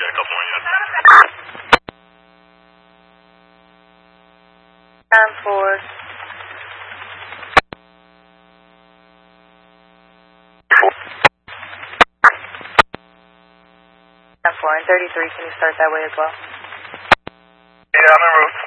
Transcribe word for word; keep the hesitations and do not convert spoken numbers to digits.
got a couple more yet. Time for Time for and thirty-three, can you start that way as well? Yeah, I'm en route.